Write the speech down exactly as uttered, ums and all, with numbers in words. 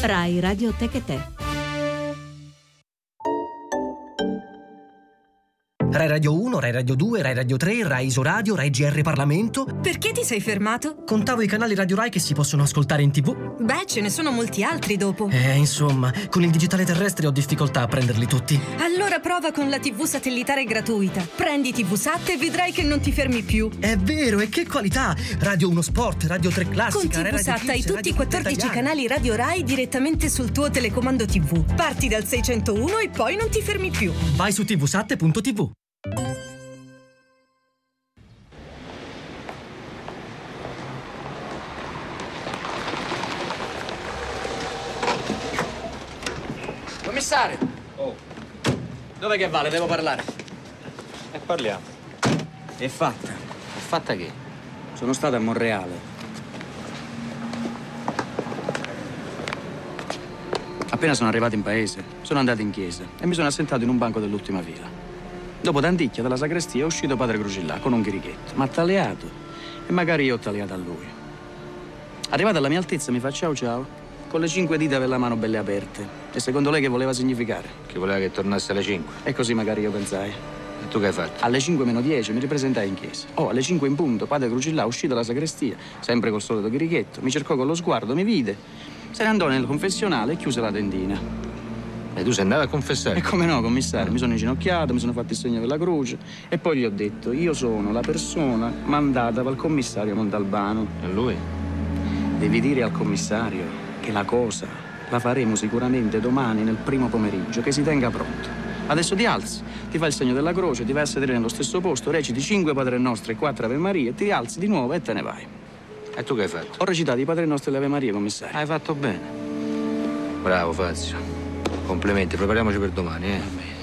Rai Radio Te che Te. Rai Radio uno, Rai Radio due, Rai Radio tre, Rai Isoradio, Rai G R Parlamento. Perché ti sei fermato? Contavo i canali Radio Rai che si possono ascoltare in tivù. Beh, ce ne sono molti altri dopo. Eh, insomma, con il digitale terrestre ho difficoltà a prenderli tutti. Allora prova con la tivù satellitare gratuita. Prendi TVSat e vedrai che non ti fermi più. È vero, e che qualità! Radio uno Sport, Radio tre Classica, Con TVSat hai tutti i quattordici canali Radio Rai direttamente sul tuo telecomando tivù. Parti dal seicentouno e poi non ti fermi più. Vai su tvsat punto tv. Commissario! Oh. Dov'è che vale? Devo parlare. E parliamo. È fatta. È fatta che? Sono stato a Monreale. Appena sono arrivato in paese, sono andato in chiesa e mi sono assentato in un banco dell'ultima fila. Dopo d'anticchia dalla sacrestia è uscito padre Crocillà con un chirichetto. Mi ha tagliato e magari io ho tagliato a lui. Arrivato alla mia altezza mi fa ciao ciao, con le cinque dita per la mano belle aperte. E secondo lei che voleva significare? Che voleva che tornasse alle cinque. E così magari io pensai. E tu che hai fatto? Alle cinque meno dieci mi ripresentai in chiesa. Oh, alle cinque in punto, padre Crocillà uscì dalla sacrestia, sempre col solito chirichetto, mi cercò con lo sguardo, mi vide, se ne andò nel confessionale e chiuse la tendina. E tu sei andato a confessare? E come no, commissario, mi sono inginocchiato, mi sono fatto il segno della croce e poi gli ho detto, io sono la persona mandata dal commissario Montalbano. E lui? Devi dire al commissario che la cosa la faremo sicuramente domani nel primo pomeriggio, che si tenga pronto. Adesso ti alzi, ti fai il segno della croce, ti vai a sedere nello stesso posto, reciti cinque Padre Nostri e quattro Ave Maria, ti rialzi di nuovo e te ne vai. E tu che hai fatto? Ho recitato i Padre Nostri e le Ave Maria, commissario. Hai fatto bene. Bravo, Fazio. Complimenti, prepariamoci per domani, eh.